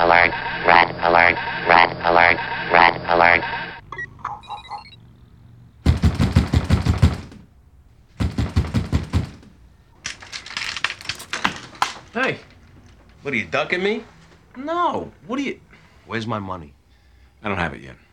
alert, red alert, red alert, red alert. Hey, What are you, ducking me? no. What are you... Where's my money? I don't have it yet.